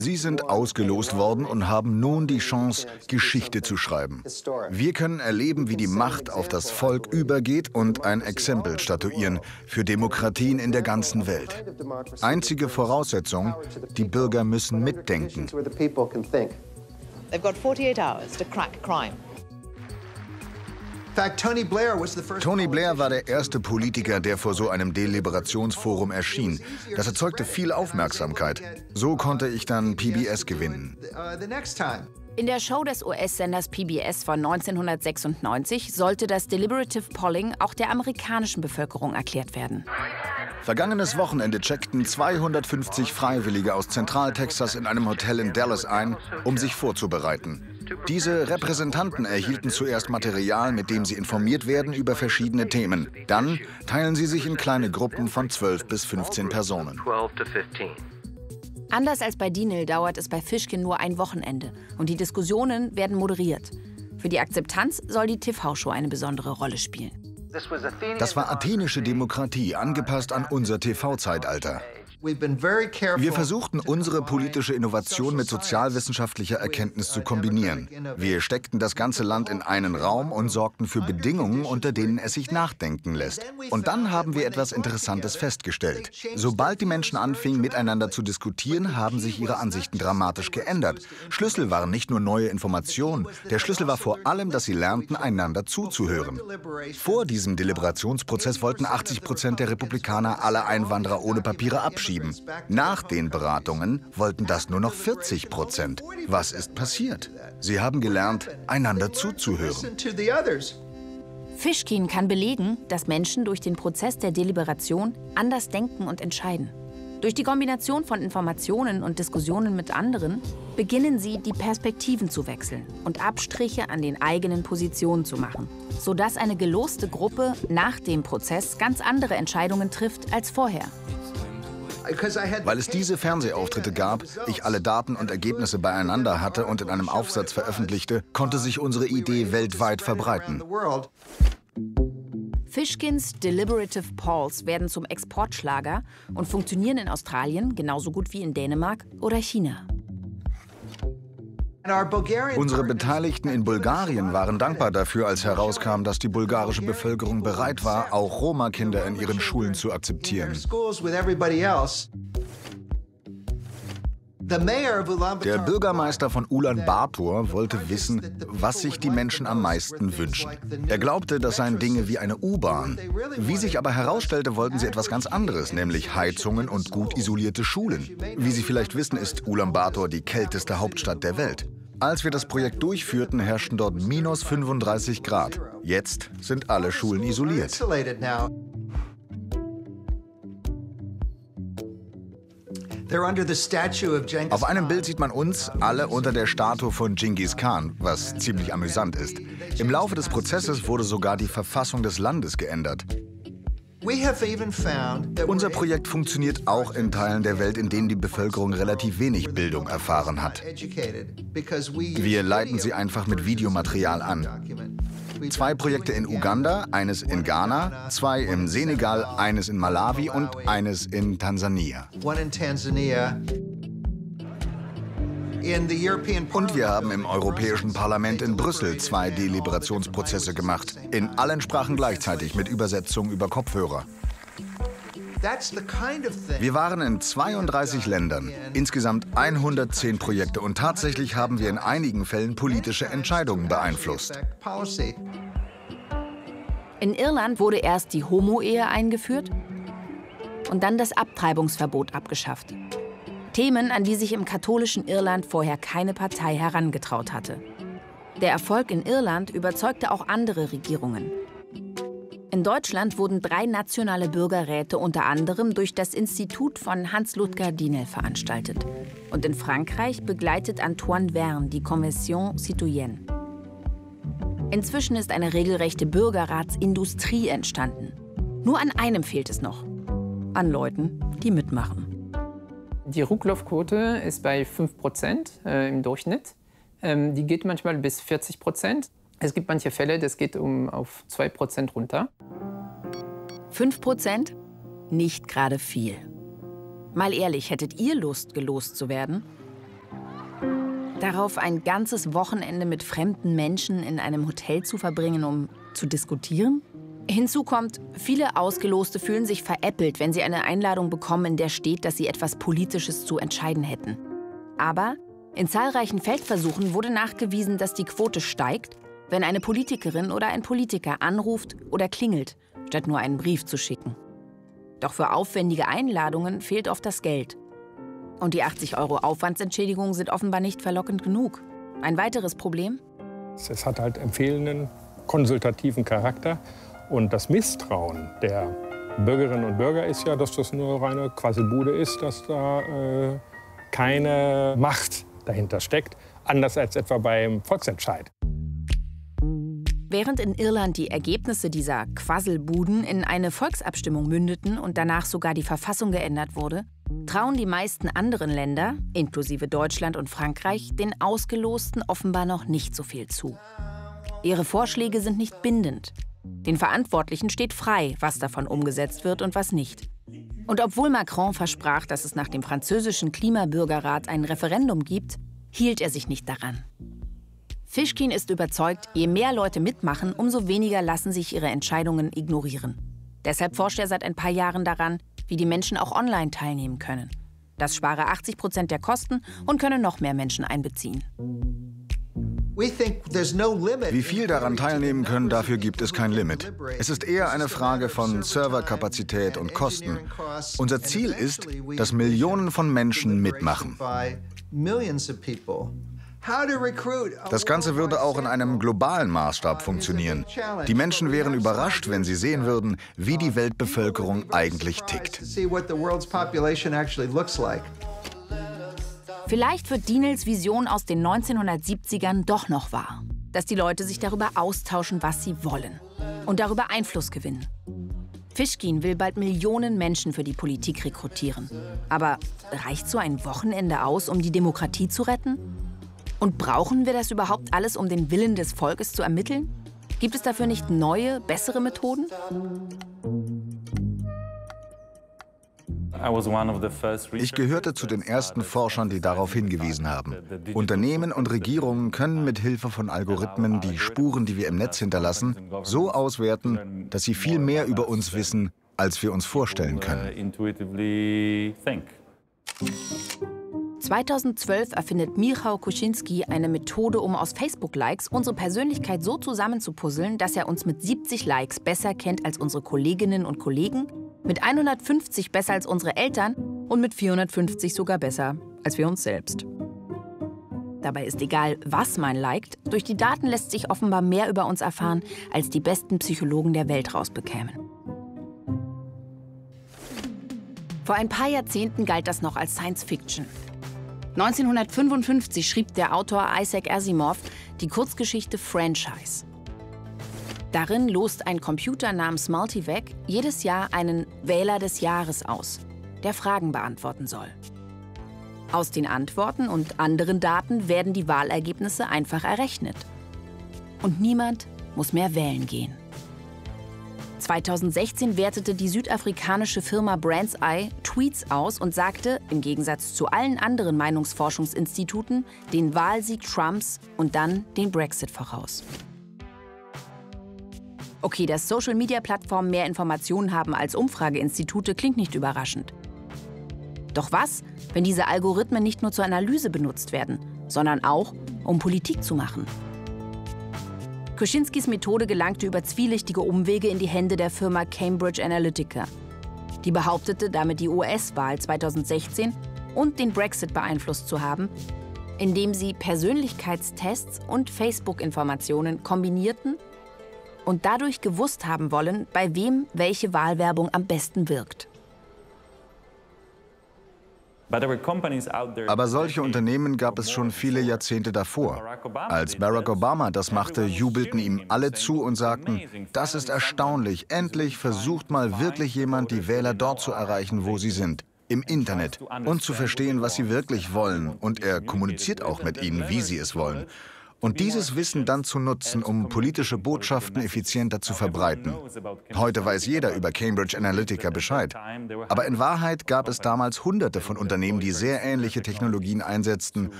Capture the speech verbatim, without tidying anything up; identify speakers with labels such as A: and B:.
A: Sie sind ausgelost worden und haben nun die Chance, Geschichte zu schreiben. Wir können erleben, wie die Macht auf das Volk übergeht und ein Exempel statuieren für Demokratien in der ganzen Welt. Einzige Voraussetzung, die Bürger müssen mitdenken. Tony Blair war der erste Politiker, der vor so einem Deliberationsforum erschien. Das erzeugte viel Aufmerksamkeit. So konnte ich dann P B S gewinnen.
B: In der Show des U S-Senders P B S von neunzehnhundertsechsundneunzig sollte das Deliberative Polling auch der amerikanischen Bevölkerung erklärt werden.
A: Vergangenes Wochenende checkten zweihundertfünfzig Freiwillige aus Zentraltexas in einem Hotel in Dallas ein, um sich vorzubereiten. Diese Repräsentanten erhielten zuerst Material, mit dem sie informiert werden über verschiedene Themen. Dann teilen sie sich in kleine Gruppen von zwölf bis fünfzehn Personen.
B: Anders als bei Dinel dauert es bei Fishkin nur ein Wochenende und die Diskussionen werden moderiert. Für die Akzeptanz soll die T V-Show eine besondere Rolle spielen.
A: Das war athenische Demokratie, angepasst an unser T V-Zeitalter. Wir versuchten, unsere politische Innovation mit sozialwissenschaftlicher Erkenntnis zu kombinieren. Wir steckten das ganze Land in einen Raum und sorgten für Bedingungen, unter denen es sich nachdenken lässt. Und dann haben wir etwas Interessantes festgestellt. Sobald die Menschen anfingen, miteinander zu diskutieren, haben sich ihre Ansichten dramatisch geändert. Schlüssel waren nicht nur neue Informationen. Der Schlüssel war vor allem, dass sie lernten, einander zuzuhören. Vor diesem Deliberationsprozess wollten achtzig Prozent der Republikaner alle Einwanderer ohne Papiere abschieben. Nach den Beratungen wollten das nur noch vierzig Prozent. Was ist passiert? Sie haben gelernt, einander zuzuhören.
B: Fishkin kann belegen, dass Menschen durch den Prozess der Deliberation anders denken und entscheiden. Durch die Kombination von Informationen und Diskussionen mit anderen beginnen sie, die Perspektiven zu wechseln und Abstriche an den eigenen Positionen zu machen, sodass eine geloste Gruppe nach dem Prozess ganz andere Entscheidungen trifft als vorher.
A: Weil es diese Fernsehauftritte gab, ich alle Daten und Ergebnisse beieinander hatte und in einem Aufsatz veröffentlichte, konnte sich unsere Idee weltweit verbreiten.
B: Fishkins Deliberative Polls werden zum Exportschlager und funktionieren in Australien genauso gut wie in Dänemark oder China.
A: Unsere Beteiligten in Bulgarien waren dankbar dafür, als herauskam, dass die bulgarische Bevölkerung bereit war, auch Roma-Kinder in ihren Schulen zu akzeptieren. Der Bürgermeister von Ulaanbaatar wollte wissen, was sich die Menschen am meisten wünschen. Er glaubte, das seien Dinge wie eine U-Bahn. Wie sich aber herausstellte, wollten sie etwas ganz anderes, nämlich Heizungen und gut isolierte Schulen. Wie Sie vielleicht wissen, ist Ulaanbaatar die kälteste Hauptstadt der Welt. Als wir das Projekt durchführten, herrschten dort minus fünfunddreißig Grad. Jetzt sind alle Schulen isoliert. Auf einem Bild sieht man uns alle unter der Statue von Genghis Khan, was ziemlich amüsant ist. Im Laufe des Prozesses wurde sogar die Verfassung des Landes geändert. Unser Projekt funktioniert auch in Teilen der Welt, in denen die Bevölkerung relativ wenig Bildung erfahren hat. Wir leiten sie einfach mit Videomaterial an. Zwei Projekte in Uganda, eines in Ghana, zwei im Senegal, eines in Malawi und eines in Tansania. Und wir haben im Europäischen Parlament in Brüssel zwei Deliberationsprozesse gemacht. In allen Sprachen gleichzeitig mit Übersetzung über Kopfhörer. Wir waren in zweiunddreißig Ländern, insgesamt hundertzehn Projekte und tatsächlich haben wir in einigen Fällen politische Entscheidungen beeinflusst.
B: In Irland wurde erst die Homo-Ehe eingeführt und dann das Abtreibungsverbot abgeschafft. Themen, an die sich im katholischen Irland vorher keine Partei herangetraut hatte. Der Erfolg in Irland überzeugte auch andere Regierungen. In Deutschland wurden drei nationale Bürgerräte unter anderem durch das Institut von Hans-Ludger Dinel veranstaltet. Und in Frankreich begleitet Antoine Verne die Convention Citoyenne. Inzwischen ist eine regelrechte Bürgerratsindustrie entstanden. Nur an einem fehlt es noch. An Leuten, die mitmachen.
C: Die Rücklaufquote ist bei fünf Prozent äh, im Durchschnitt. Ähm, die geht manchmal bis vierzig Prozent. Es gibt manche Fälle, das geht um auf zwei Prozent runter.
B: fünf Prozent? Nicht gerade viel. Mal ehrlich, hättet ihr Lust, gelost zu werden? Darauf ein ganzes Wochenende mit fremden Menschen in einem Hotel zu verbringen, um zu diskutieren? Hinzu kommt, viele Ausgeloste fühlen sich veräppelt, wenn sie eine Einladung bekommen, in der steht, dass sie etwas Politisches zu entscheiden hätten. Aber in zahlreichen Feldversuchen wurde nachgewiesen, dass die Quote steigt, wenn eine Politikerin oder ein Politiker anruft oder klingelt, statt nur einen Brief zu schicken. Doch für aufwendige Einladungen fehlt oft das Geld. Und die achtzig Euro Aufwandsentschädigung sind offenbar nicht verlockend genug. Ein weiteres Problem?
D: Es hat halt empfehlenden, konsultativen Charakter. Und das Misstrauen der Bürgerinnen und Bürger ist ja, dass das nur reine Quasselbude ist, dass da äh, keine Macht dahinter steckt, anders als etwa beim Volksentscheid.
B: Während in Irland die Ergebnisse dieser Quasselbuden in eine Volksabstimmung mündeten und danach sogar die Verfassung geändert wurde, trauen die meisten anderen Länder, inklusive Deutschland und Frankreich, den Ausgelosten offenbar noch nicht so viel zu. Ihre Vorschläge sind nicht bindend. Den Verantwortlichen steht frei, was davon umgesetzt wird und was nicht. Und obwohl Macron versprach, dass es nach dem französischen Klimabürgerrat ein Referendum gibt, hielt er sich nicht daran. Fischkin ist überzeugt, je mehr Leute mitmachen, umso weniger lassen sich ihre Entscheidungen ignorieren. Deshalb forscht er seit ein paar Jahren daran, wie die Menschen auch online teilnehmen können. Das spare achtzig Prozent der Kosten und könne noch mehr Menschen einbeziehen.
A: Wie viel daran teilnehmen können, dafür gibt es kein Limit. Es ist eher eine Frage von Serverkapazität und Kosten. Unser Ziel ist, dass Millionen von Menschen mitmachen. Das Ganze würde auch in einem globalen Maßstab funktionieren. Die Menschen wären überrascht, wenn sie sehen würden, wie die Weltbevölkerung eigentlich tickt.
B: Vielleicht wird Dinels Vision aus den neunzehnhundertsiebzigern doch noch wahr. Dass die Leute sich darüber austauschen, was sie wollen. Und darüber Einfluss gewinnen. Fischkin will bald Millionen Menschen für die Politik rekrutieren. Aber reicht so ein Wochenende aus, um die Demokratie zu retten? Und brauchen wir das überhaupt alles, um den Willen des Volkes zu ermitteln? Gibt es dafür nicht neue, bessere Methoden?
A: Ich gehörte zu den ersten Forschern, die darauf hingewiesen haben. Unternehmen und Regierungen können mit Hilfe von Algorithmen die Spuren, die wir im Netz hinterlassen, so auswerten, dass sie viel mehr über uns wissen, als wir uns vorstellen können.
B: zweitausendzwölf erfindet Michał Kuczynski eine Methode, um aus Facebook-Likes unsere Persönlichkeit so zusammenzupuzzeln, dass er uns mit siebzig Likes besser kennt als unsere Kolleginnen und Kollegen, mit hundertfünfzig besser als unsere Eltern und mit vierhundertfünfzig sogar besser als wir uns selbst. Dabei ist egal, was man liked, durch die Daten lässt sich offenbar mehr über uns erfahren, als die besten Psychologen der Welt rausbekämen. Vor ein paar Jahrzehnten galt das noch als Science Fiction. neunzehnhundertfünfundfünfzig schrieb der Autor Isaac Asimov die Kurzgeschichte Franchise. Darin lost ein Computer namens Multivac jedes Jahr einen Wähler des Jahres aus, der Fragen beantworten soll. Aus den Antworten und anderen Daten werden die Wahlergebnisse einfach errechnet. Und niemand muss mehr wählen gehen. zweitausendsechzehn wertete die südafrikanische Firma Brands Eye Tweets aus und sagte, im Gegensatz zu allen anderen Meinungsforschungsinstituten, den Wahlsieg Trumps und dann den Brexit voraus. Okay, dass Social-Media-Plattformen mehr Informationen haben als Umfrageinstitute, klingt nicht überraschend. Doch was, wenn diese Algorithmen nicht nur zur Analyse benutzt werden, sondern auch, um Politik zu machen? Kuczynskis Methode gelangte über zwielichtige Umwege in die Hände der Firma Cambridge Analytica. Die behauptete, damit die U S-Wahl zweitausendsechzehn und den Brexit beeinflusst zu haben, indem sie Persönlichkeitstests und Facebook-Informationen kombinierten und dadurch gewusst haben wollen, bei wem welche Wahlwerbung am besten wirkt.
A: Aber solche Unternehmen gab es schon viele Jahrzehnte davor. Als Barack Obama das machte, jubelten ihm alle zu und sagten, das ist erstaunlich, endlich versucht mal wirklich jemand, die Wähler dort zu erreichen, wo sie sind, im Internet, und zu verstehen, was sie wirklich wollen. Und er kommuniziert auch mit ihnen, wie sie es wollen. Und dieses Wissen dann zu nutzen, um politische Botschaften effizienter zu verbreiten. Heute weiß jeder über Cambridge Analytica Bescheid. Aber in Wahrheit gab es damals Hunderte von Unternehmen, die sehr ähnliche Technologien einsetzten,